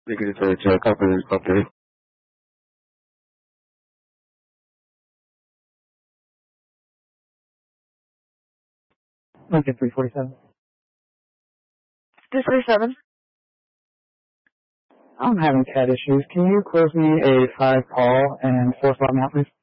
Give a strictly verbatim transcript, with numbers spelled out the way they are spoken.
Speaking to Jack, copy, copy. Okay, three forty-seven. two thirty-seven. I'm having cat issues. Can you close me a five call and four slot now, please?